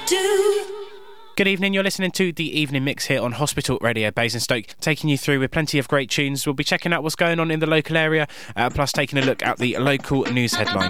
Good evening, you're listening to the Evening Mix here on Hospital Radio Basingstoke, taking you through with plenty of great tunes. We'll be checking out what's going on in the local area, plus taking a look at the local news headlines.